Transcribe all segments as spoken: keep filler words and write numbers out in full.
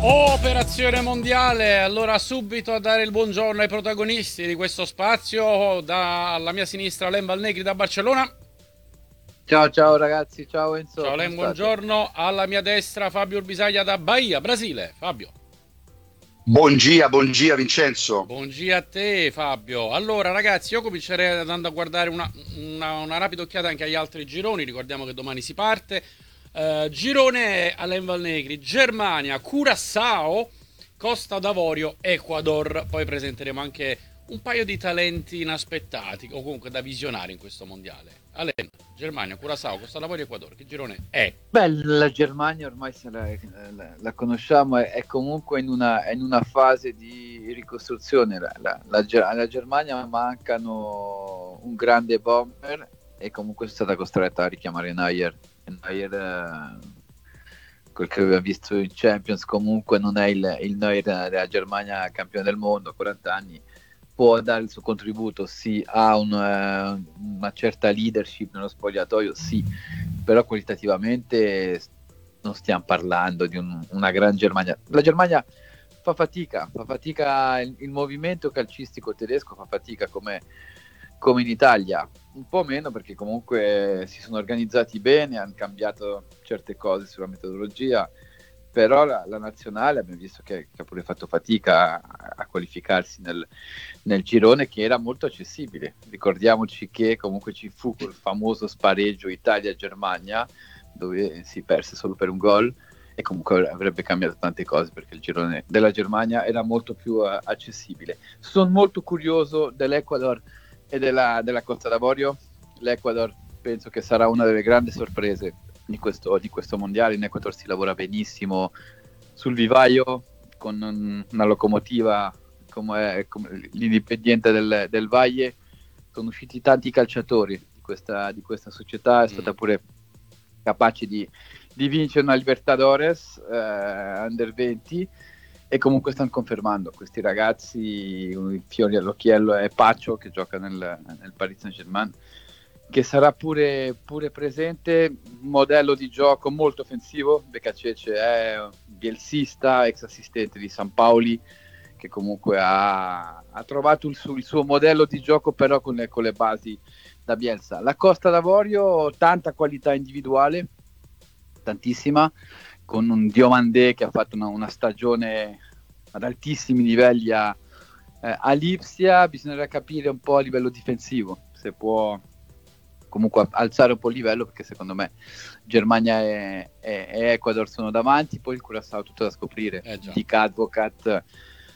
Operazione mondiale, allora subito a dare il buongiorno ai protagonisti di questo spazio, dalla mia sinistra Len Valnegri da Barcellona. Ciao ciao ragazzi, ciao Enzo, Ciao come Len, state? buongiorno. Alla mia destra Fabio Urbisaglia da Bahia, Brasile. Fabio. Buongia, buongia Vincenzo. Buongiorno a te Fabio. Allora ragazzi, io comincerei andando a guardare una, una, una rapida occhiata anche agli altri gironi, ricordiamo che domani si parte. Uh, girone Alain Valnegri, Germania, Curaçao, Costa d'Avorio, Ecuador. Poi presenteremo anche un paio di talenti inaspettati o comunque da visionare in questo mondiale. Alain, Germania, Curaçao, Costa d'Avorio, Ecuador. Che girone è? Beh, la Germania ormai se la, la- la conosciamo, è, è comunque in una, è in una fase di ricostruzione. La, la- la Ge- alla Germania mancano un grande bomber e comunque è stata costretta a richiamare Neuer. E Neuer, eh, quel che aveva visto in Champions, comunque non è il, il Neuer della Germania campione del mondo, a quaranta anni. Può dare il suo contributo, sì, ha un, eh, una certa leadership nello spogliatoio, sì, però qualitativamente non stiamo parlando di un- una gran Germania. La Germania fa fatica, fa fatica il, il movimento calcistico tedesco, fa fatica come, come in Italia, un po' meno perché comunque si sono organizzati bene, hanno cambiato certe cose sulla metodologia, però la, la nazionale abbiamo visto che, che ha pure fatto fatica a, a qualificarsi nel, nel girone che era molto accessibile. Ricordiamoci che comunque ci fu quel famoso spareggio Italia-Germania dove si perse solo per un gol e comunque avrebbe cambiato tante cose perché il girone della Germania era molto più uh, accessibile. Sono molto curioso dell'Ecuador e della, della Costa d'Avorio. L'Ecuador penso che sarà una delle grandi sorprese di questo, di questo mondiale. In Ecuador si lavora benissimo sul vivaio con un- una locomotiva come, è, come l'Independiente del, del Valle. Sono usciti tanti calciatori di questa, di questa società, è stata Mm. pure capace di, di vincere una Libertadores eh, under venti e comunque stanno confermando questi ragazzi, i fiori all'occhiello è Pacho che gioca nel, nel Paris Saint-Germain, che sarà pure, pure presente, un modello di gioco molto offensivo. Becacece è un bielsista, ex assistente di San Paoli, che comunque ha, ha trovato il suo, il suo modello di gioco però con le, con le basi da Bielsa. La Costa d'Avorio, tanta qualità individuale, tantissima, con un Diomandé che ha fatto una, una stagione ad altissimi livelli a, eh, a Lipsia. Bisognerà capire un po' a livello difensivo se può comunque alzare un po' il livello, perché secondo me Germania e, e, e Ecuador sono davanti, poi il Curaçao tutto da scoprire. Eh già. Dick Advocat,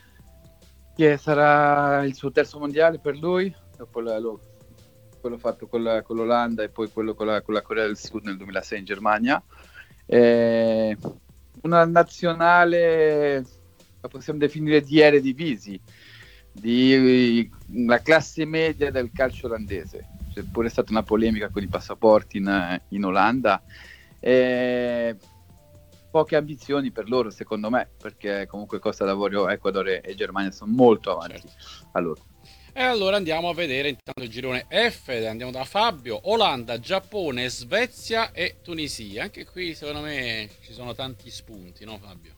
che sarà il suo terzo mondiale per lui, dopo la, lo, quello fatto con, la, con l'Olanda e poi quello con la, con la Corea del Sud nel duemilasei in Germania. Eh, una nazionale, la possiamo definire di Eredivisie, di la classe media del calcio olandese. C'è pure stata una polemica con i passaporti in, in Olanda. Eh, poche ambizioni per loro, secondo me, perché comunque Costa d'Avorio, Ecuador e, e Germania sono molto avanti Certo. a loro. E allora andiamo a vedere intanto il girone F, andiamo da Fabio, Olanda, Giappone, Svezia e Tunisia. Anche qui secondo me ci sono tanti spunti, no Fabio?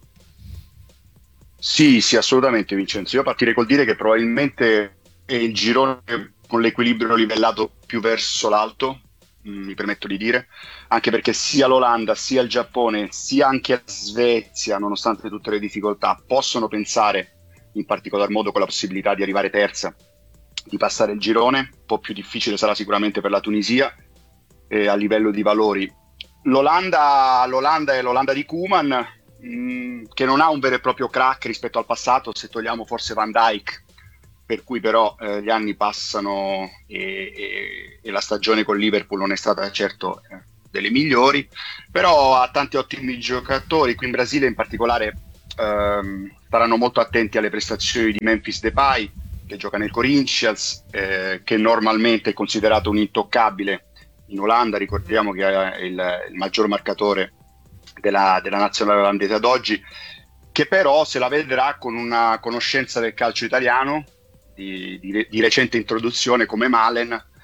Sì, sì, assolutamente Vincenzo. Io partirei col dire che probabilmente è il girone con l'equilibrio livellato più verso l'alto, mm, mi permetto di dire, anche perché sia l'Olanda, sia il Giappone, sia anche la Svezia, nonostante tutte le difficoltà, possono pensare in particolar modo con la possibilità di arrivare terza, di passare il girone. Un po' più difficile sarà sicuramente per la Tunisia eh, a livello di valori. L'Olanda, l'Olanda è l'Olanda di Koeman, mh, che non ha un vero e proprio crack rispetto al passato, se togliamo forse Van Dijk, per cui però eh, gli anni passano e, e- e la stagione con Liverpool non è stata certo eh, delle migliori, però ha tanti ottimi giocatori. Qui in Brasile in particolare ehm, staranno molto attenti alle prestazioni di Memphis Depay, che gioca nel Corinthians, eh, che normalmente è considerato un intoccabile in Olanda. Ricordiamo che è il, il maggior marcatore della, della nazionale olandese ad oggi, che però se la vedrà con una conoscenza del calcio italiano di, di- di recente introduzione come Malen,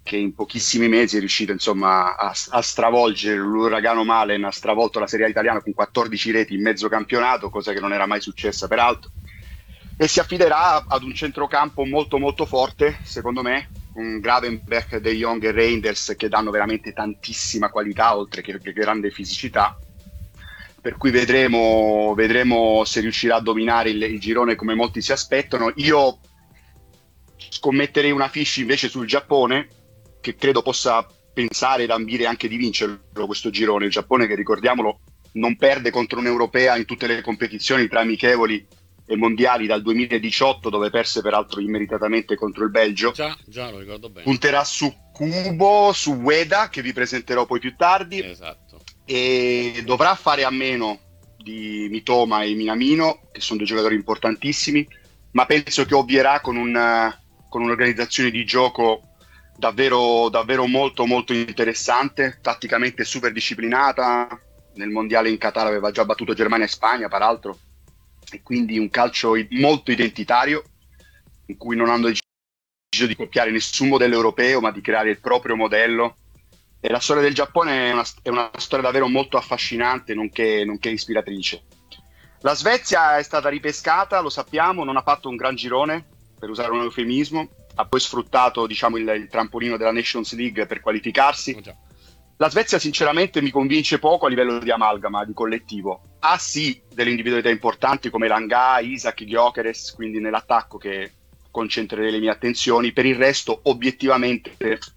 che in pochissimi mesi è riuscito insomma a, a stravolgere l'uragano Malen, ha stravolto la Serie A italiana con quattordici reti in mezzo campionato, cosa che non era mai successa peraltro, e si affiderà ad un centrocampo molto molto forte, secondo me, un Gravenberch, De Jong e Reinders che danno veramente tantissima qualità oltre che, che grande fisicità, per cui vedremo, vedremo se riuscirà a dominare il, il girone come molti si aspettano. Io scommetterei una fish invece sul Giappone, che credo possa pensare ed ambire anche di vincerlo questo girone. Il Giappone, che ricordiamolo, non perde contro un'europea in tutte le competizioni tra amichevoli e mondiali dal duemiladiciotto, dove perse peraltro immeritatamente contro il Belgio. Già, già lo ricordo bene. Punterà su Kubo, su Ueda, che vi presenterò poi più tardi. Esatto. E dovrà fare a meno di Mitoma e Minamino, che sono due giocatori importantissimi, ma penso che ovvierà con, un, con un'organizzazione di gioco davvero, davvero molto molto interessante, tatticamente super disciplinata. Nel mondiale in Qatar aveva già battuto Germania e Spagna peraltro, e quindi un calcio molto identitario, in cui non hanno deciso di copiare nessun modello europeo, ma di creare il proprio modello. E la storia del Giappone è una, è una storia davvero molto affascinante, nonché, nonché ispiratrice. La Svezia è stata ripescata, lo sappiamo, non ha fatto un gran girone, per usare un eufemismo, ha poi sfruttato, diciamo, il, il trampolino della Nations League per qualificarsi. Oh, già. La Svezia sinceramente mi convince poco a livello di amalgama, di collettivo. Ha sì delle individualità importanti come Langa, Isaac, Gyökeres, quindi nell'attacco, che concentrerei le mie attenzioni. Per il resto, obiettivamente,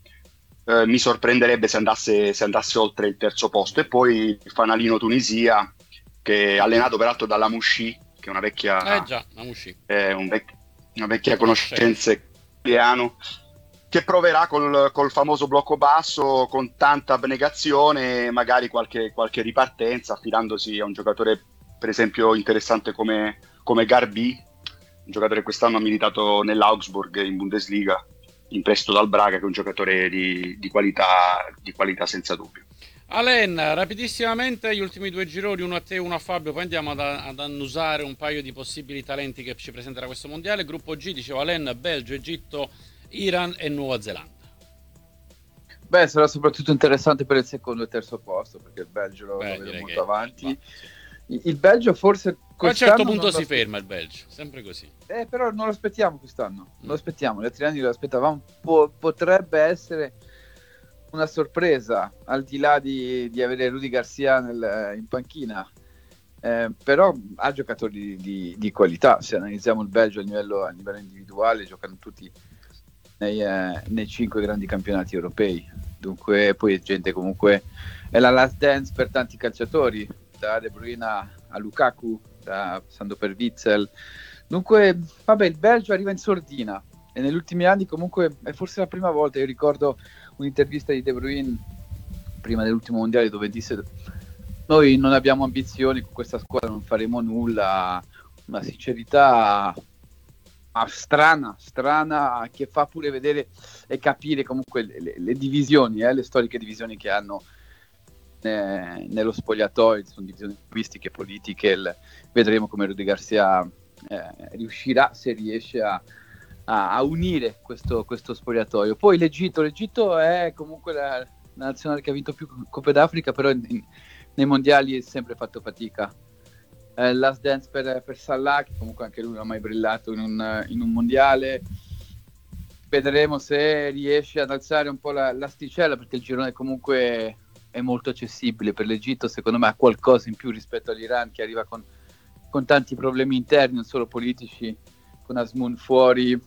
eh, mi sorprenderebbe se andasse, se andasse oltre il terzo posto. E poi il fanalino Tunisia, che è allenato peraltro dalla Mouchi, che è una vecchia, Eh già, Mamushi. è un vec- una vecchia conoscenza italiano, che proverà col, col famoso blocco basso, con tanta abnegazione, magari qualche, qualche ripartenza, affidandosi a un giocatore per esempio interessante come, come Garbi, un giocatore che quest'anno ha militato nell'Augsburg in Bundesliga, in prestito dal Braga, che è un giocatore di, di, qualità, di qualità senza dubbio. Alen, rapidissimamente gli ultimi due gironi, uno a te e uno a Fabio, poi andiamo ad, ad annusare un paio di possibili talenti che ci presenterà questo mondiale. Gruppo G, dicevo Alen, Belgio, Egitto, Iran e Nuova Zelanda. Beh, sarà soprattutto interessante per il secondo e terzo posto, perché il Belgio lo, Beh, lo vedo molto che, avanti. va, sì. il, il Belgio forse A un quest'anno certo punto non si lo- ferma il Belgio, sempre così. Eh, però non lo aspettiamo quest'anno, non Mm. lo aspettiamo, gli altri anni lo aspettavamo. Po- potrebbe essere una sorpresa, al di là di, di avere Rudy Garcia nel- in panchina. Eh, però ha giocatori di, di- di qualità. Se analizziamo il Belgio a livello, a livello individuale, giocano tutti nei, eh, nei cinque grandi campionati europei. Dunque, poi è gente comunque, è la last dance per tanti calciatori, da De Bruyne a Lukaku, da, passando per Witzel. Dunque, vabbè, il Belgio arriva in sordina, e negli ultimi anni comunque è forse la prima volta. Io ricordo un'intervista di De Bruyne prima dell'ultimo mondiale, dove disse: noi non abbiamo ambizioni con questa squadra, non faremo nulla. Una sincerità ah, strana, strana, che fa pure vedere e capire comunque le, le- le divisioni, eh, le storiche divisioni che hanno eh, nello spogliatoio. Sono divisioni linguistiche, politiche. il- vedremo come Rudy Garcia eh, riuscirà, se riesce a, a- a unire questo, questo spogliatoio. Poi l'Egitto, l'Egitto è comunque la, la nazionale che ha vinto più Coppe d'Africa, però in- in- nei mondiali è sempre fatto fatica. Eh, last dance per, per Salah, che comunque anche lui non ha mai brillato in un, in un mondiale. Vedremo se riesce ad alzare un po' la, l'asticella, perché il girone comunque è molto accessibile per l'Egitto. Secondo me ha qualcosa in più rispetto all'Iran, che arriva con, con tanti problemi interni, non solo politici, con Asmoon fuori,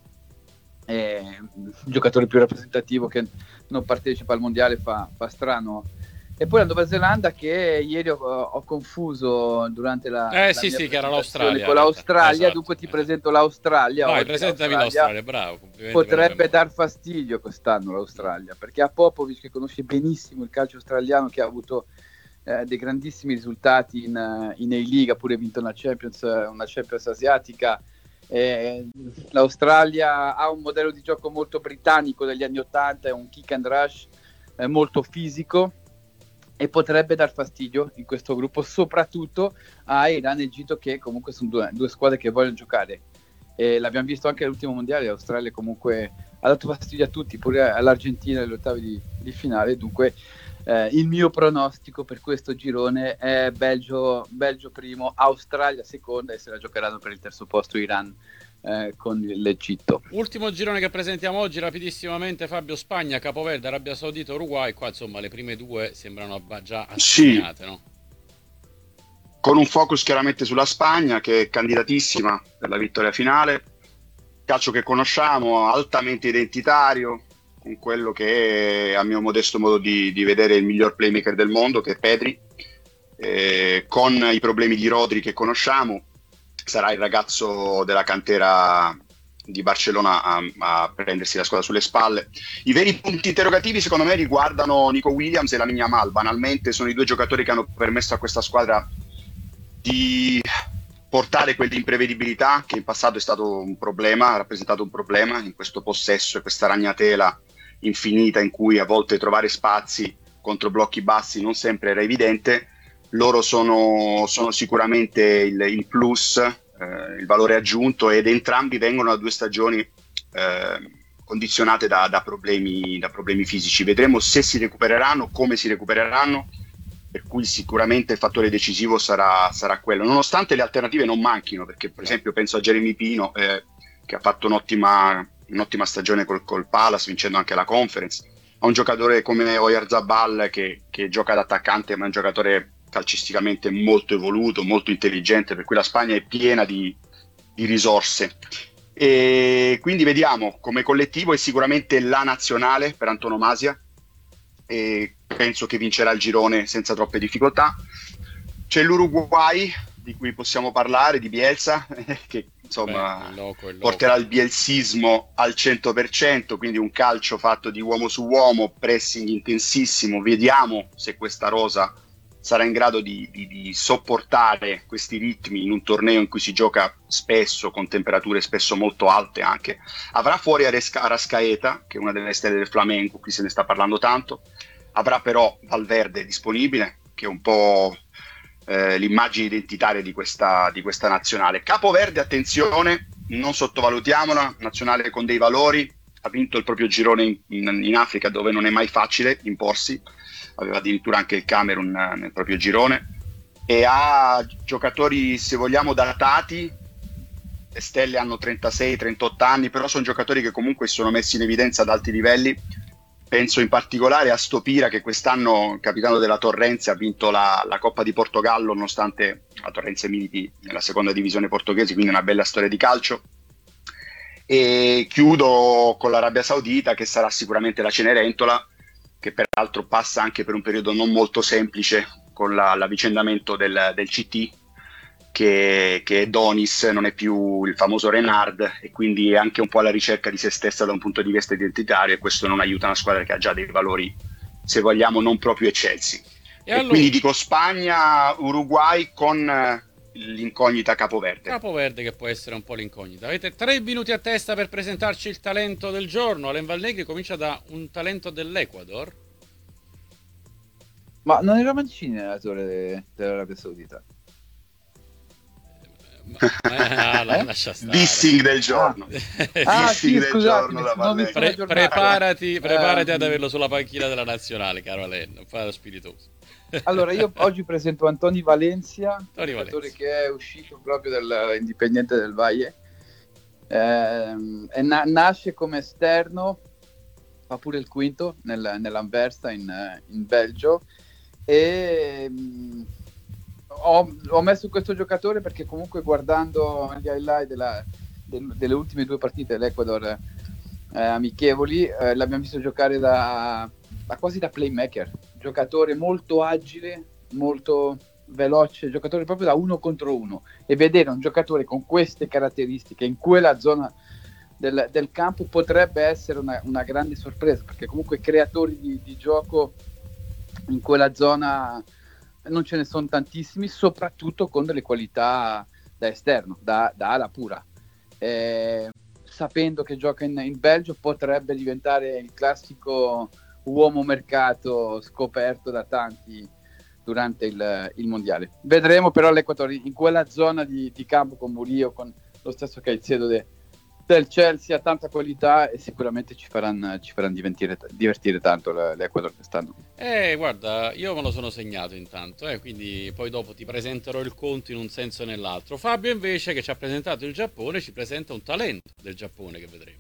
e un giocatore più rappresentativo che non partecipa al mondiale fa, fa strano. E poi la Nuova Zelanda, che ieri ho, ho confuso durante la, Eh, la sì, mia sì, che era presentazione l'Australia, con in realtà. l'Australia. Esatto, Dunque ti esatto. presento l'Australia. Vai, Oggi presentami l'Australia l'Australia, bravo, complimenti per la potrebbe memoria. dar fastidio quest'anno l'Australia, perché ha Popovic, che conosce benissimo il calcio australiano, che ha avuto eh, dei grandissimi risultati in, eh, in A-League, ha pure vinto una Champions, una Champions asiatica. Eh, L'Australia ha un modello di gioco molto britannico degli anni ottanta, è un kick and rush eh, molto fisico, e potrebbe dar fastidio in questo gruppo, soprattutto a Iran e Egitto, che comunque sono due, due squadre che vogliono giocare. E l'abbiamo visto anche all'ultimo mondiale. L'Australia comunque ha dato fastidio a tutti, pure all'Argentina negli ottavi di, di finale. Dunque eh, il mio pronostico per questo girone è Belgio, Belgio primo, Australia seconda, e se la giocheranno per il terzo posto Iran eh, con l'Egitto. Ultimo girone che presentiamo oggi rapidissimamente, Fabio: Spagna, Capoverde, Arabia Saudita, Uruguay. Qua insomma le prime due sembrano già assegnate, sì, no? Con un focus chiaramente sulla Spagna, che è candidatissima per la vittoria finale. Calcio che conosciamo, altamente identitario, con quello che è, a mio modesto modo di, di vedere, il miglior playmaker del mondo, che è Pedri, eh, con i problemi di Rodri che conosciamo. Sarà il ragazzo della cantera di Barcellona a, a prendersi la squadra sulle spalle. I veri punti interrogativi secondo me riguardano Nico Williams e Lamine Yamal. Banalmente sono i due giocatori che hanno permesso a questa squadra di portare quell'imprevedibilità che in passato è stato un problema, ha rappresentato un problema in questo possesso e questa ragnatela infinita in cui a volte trovare spazi contro blocchi bassi non sempre era evidente. Loro sono, sono sicuramente il, il plus, eh, il valore aggiunto, ed entrambi vengono da due stagioni eh, condizionate da, da, problemi, da problemi fisici. Vedremo se si recupereranno, come si recupereranno, per cui sicuramente il fattore decisivo sarà, sarà quello, nonostante le alternative non manchino, perché per esempio penso a Jeremy Pino, eh, che ha fatto un'ottima, un'ottima stagione col, col Palace, vincendo anche la Conference, a un giocatore come Oyarzabal che, che gioca da attaccante, ma è un giocatore calcisticamente molto evoluto, molto intelligente, per cui la Spagna è piena di, di risorse. E quindi vediamo, come collettivo è sicuramente la nazionale per antonomasia, e penso che vincerà il girone senza troppe difficoltà. C'è l'Uruguay, di cui possiamo parlare, di Bielsa, che insomma Beh, il loco, il loco. porterà il bielsismo al cento per cento, quindi un calcio fatto di uomo su uomo, pressing intensissimo. Vediamo se questa rosa sarà in grado di, di, di sopportare questi ritmi in un torneo in cui si gioca spesso con temperature spesso molto alte anche. Avrà fuori Arrascaeta, che è una delle stelle del Flamengo, qui se ne sta parlando tanto. Avrà però Valverde disponibile, che è un po' eh, l'immagine identitaria di questa, di questa nazionale. Capoverde, attenzione, non sottovalutiamola, nazionale con dei valori, ha vinto il proprio girone in, in, in Africa, dove non è mai facile imporsi, aveva addirittura anche il Camerun nel proprio girone, e ha giocatori, se vogliamo, datati. Le stelle hanno trentasei trentotto anni, però sono giocatori che comunque sono messi in evidenza ad alti livelli. Penso in particolare a Stopira, che quest'anno, capitano della Torrense, ha vinto la, la Coppa di Portogallo, nonostante la Torrense militi nella seconda divisione portoghese, quindi una bella storia di calcio. E chiudo con l'Arabia Saudita, che sarà sicuramente la Cenerentola, che peraltro passa anche per un periodo non molto semplice con la, l'avvicendamento del, del C T, che, che Donis non è più il famoso Renard, e quindi è anche un po' alla ricerca di se stessa da un punto di vista identitario, e questo non aiuta una squadra che ha già dei valori, se vogliamo, non proprio eccelsi. E, e allora... quindi dico Spagna, Uruguay con l'incognita Capoverde. Capoverde che può essere un po' l'incognita. Avete tre minuti a testa per presentarci il talento del giorno. Alain Valnegri comincia da un talento dell'Ecuador. Ma non era Mancini allenatore dell'Arabia Saudita? Ah, la, lascia stare. Dissing del giorno. Ah, ah sì, scusate, Pre- preparati, preparati um, ad averlo sulla panchina della nazionale, caro Alain, non fare lo spiritoso. Allora, io oggi presento Antoni Valencia, Tony giocatore Valencia, che è uscito proprio dall'Indipendiente del Valle. Eh, e na- nasce come esterno, fa pure il quinto nel, nell'Anversa in, in Belgio, e mh, ho, ho messo questo giocatore perché comunque, guardando gli highlight della, del, delle ultime due partite dell'Ecuador eh, amichevoli, eh, l'abbiamo visto giocare da, da quasi da playmaker, giocatore molto agile, molto veloce, giocatore proprio da uno contro uno, e vedere un giocatore con queste caratteristiche in quella zona del, del campo potrebbe essere una, una grande sorpresa, perché comunque creatori di, di gioco in quella zona non ce ne sono tantissimi, soprattutto con delle qualità da esterno, da, da ala pura. Eh, sapendo che gioca in, in Belgio, potrebbe diventare il classico uomo mercato scoperto da tanti durante il, il mondiale. Vedremo però l'Equatore in quella zona di, di campo con Murillo, con lo stesso Caicedo de, Se il Chelsea ha tanta qualità e sicuramente ci faranno, ci faranno divertire, divertire tanto l'Ecuador quest'anno. Eh, guarda, io me lo sono segnato intanto, eh, quindi poi dopo ti presenterò il conto in un senso o nell'altro. Fabio invece, che ci ha presentato il Giappone, ci presenta un talento del Giappone che vedremo.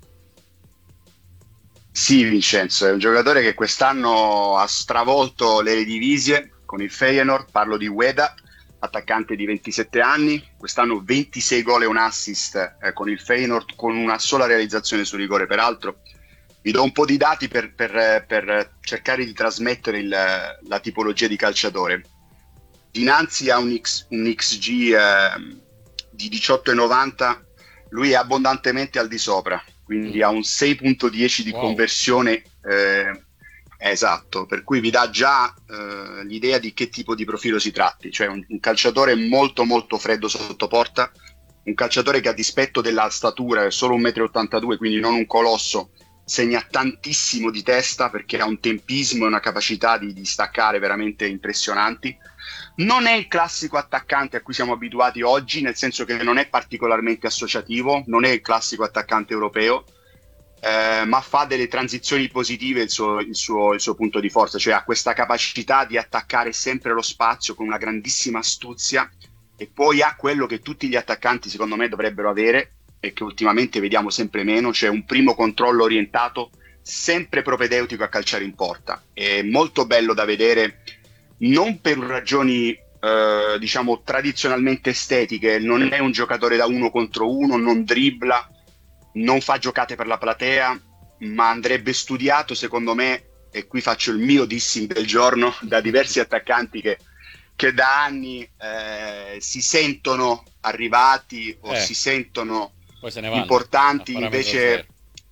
Sì, Vincenzo, è un giocatore che quest'anno ha stravolto le Eredivisie con il Feyenoord, parlo di Ueda, attaccante di ventisette anni, quest'anno ventisei gol e un assist eh, con il Feyenoord, con una sola realizzazione su rigore peraltro. Vi do un po' di dati per, per, per cercare di trasmettere il, la tipologia di calciatore. Dinanzi a un, X, un X G eh, di diciotto virgola novanta, lui è abbondantemente al di sopra, quindi mm. ha un sei virgola dieci di wow. conversione eh, esatto, per cui vi dà già eh, l'idea di che tipo di profilo si tratti, cioè un, un calciatore molto molto freddo sotto porta, un calciatore che a dispetto della statura è solo uno virgola ottantadue m, quindi non un colosso, segna tantissimo di testa perché ha un tempismo e una capacità di, di staccare veramente impressionanti. Non è il classico attaccante a cui siamo abituati oggi, nel senso che non è particolarmente associativo, non è il classico attaccante europeo, Eh, ma fa delle transizioni positive il suo, il, suo, il suo punto di forza, cioè ha questa capacità di attaccare sempre lo spazio con una grandissima astuzia, e poi ha quello che tutti gli attaccanti secondo me dovrebbero avere e che ultimamente vediamo sempre meno, cioè un primo controllo orientato sempre propedeutico a calciare in porta. È molto bello da vedere, non per ragioni eh, diciamo tradizionalmente estetiche, non è un giocatore da uno contro uno, non dribbla, non fa giocate per la platea, ma andrebbe studiato secondo me, e qui faccio il mio dissing del giorno, da diversi attaccanti che, che da anni eh, si sentono arrivati o eh, si sentono poi se ne vanno, importanti, invece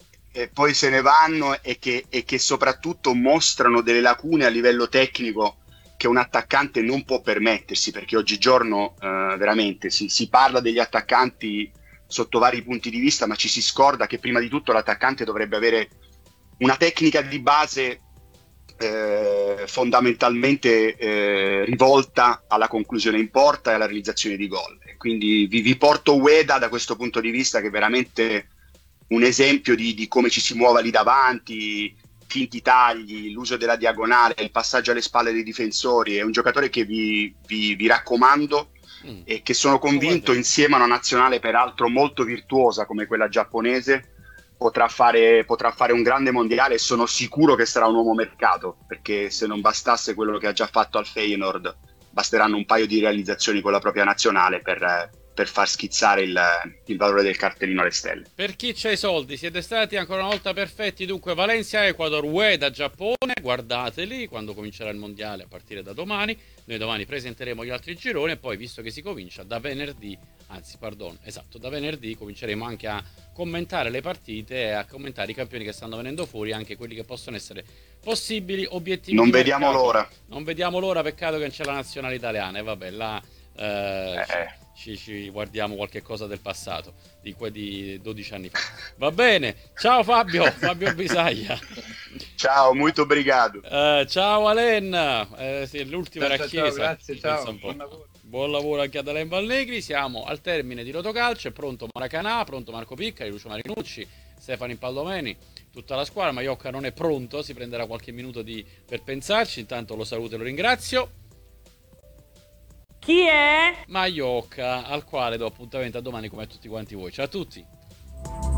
e poi se ne vanno, e che, e che soprattutto mostrano delle lacune a livello tecnico che un attaccante non può permettersi, perché oggigiorno eh, veramente si, si parla degli attaccanti sotto vari punti di vista, ma ci si scorda che prima di tutto l'attaccante dovrebbe avere una tecnica di base eh, fondamentalmente eh, rivolta alla conclusione in porta e alla realizzazione di gol. E quindi vi, vi porto Ueda da questo punto di vista, che è veramente un esempio di, di come ci si muova lì davanti, finti tagli, l'uso della diagonale, il passaggio alle spalle dei difensori. È un giocatore che vi, vi, vi raccomando, Mm. e che sono convinto, insieme a una nazionale peraltro molto virtuosa come quella giapponese, potrà fare, potrà fare un grande mondiale, e sono sicuro che sarà un uomo mercato, perché se non bastasse quello che ha già fatto al Feyenoord, basteranno un paio di realizzazioni con la propria nazionale per, per far schizzare il, il valore del cartellino alle stelle. Per chi c'ha i soldi, siete stati ancora una volta perfetti. Dunque Valencia, Ecuador, Ueda, Giappone, guardateli quando comincerà il mondiale a partire da domani. Noi domani presenteremo gli altri gironi, e poi, visto che si comincia da venerdì, anzi pardon, esatto, da venerdì cominceremo anche a commentare le partite e a commentare i campioni che stanno venendo fuori, anche quelli che possono essere possibili obiettivi. Non vediamo mercato. l'ora. Non vediamo l'ora, peccato che non c'è la nazionale italiana, e vabbè, là eh, eh. Ci, ci guardiamo qualche cosa del passato, di quei di dodici anni fa. Va bene, ciao Fabio, Fabio Bisaglia. Ciao, molto obrigado. Uh, ciao Alen, eh, sì, l'ultima ciao, era ciao, Chiesa. grazie, ciao. Buon lavoro. Buon lavoro anche ad Alen Valnegri. Siamo al termine di Rotocalcio, è pronto Maracanà, pronto Marco Piccari, Lucio Marinucci, Stefano Impaldomeni, tutta la squadra. Maiocca non è pronto, si prenderà qualche minuto di, per pensarci. Intanto lo saluto e lo ringrazio. Chi è? Maiocca, al quale do appuntamento a domani come a tutti quanti voi. Ciao a tutti.